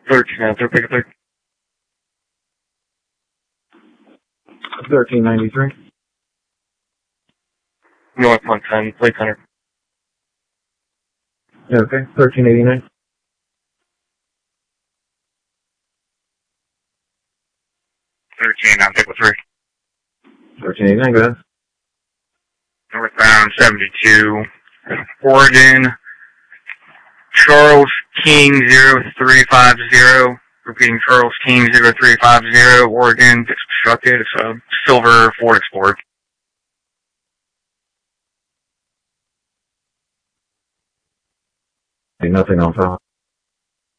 13 after, pick up 1393. North 110, Lake Hunter. Okay, 1389. I'm pick with 3. 1389, go ahead. Northbound 72, Oregon, Charles King 0350, repeating Charles King 0350, Oregon, gets obstructed. It's a silver Ford Explorer. Nothing on top.